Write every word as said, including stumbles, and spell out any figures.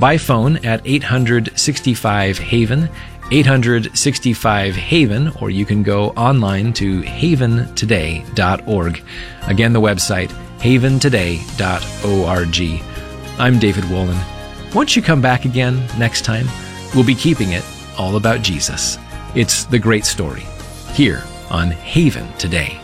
by phone at eight hundred sixty-five Haven, eight hundred sixty-five Haven, or you can go online to haven today dot org. Again, the website, haven today dot org. I'm David Wolin. Once you come back again next time, we'll be keeping it all about Jesus. It's the great story here on Haven Today.